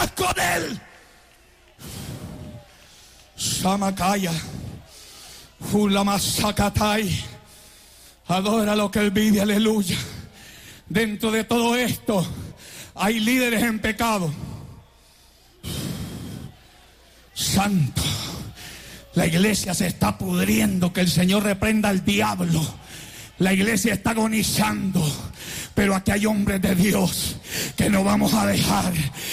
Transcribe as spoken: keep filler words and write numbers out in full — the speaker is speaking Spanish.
estás con Él. Samakaya, Ulamasakatai. Adora lo que Él vive, aleluya. Dentro de todo esto hay líderes en pecado. Santo, la iglesia se está pudriendo. Que el Señor reprenda al diablo. La iglesia está agonizando, pero aquí hay hombres de Dios que no vamos a dejar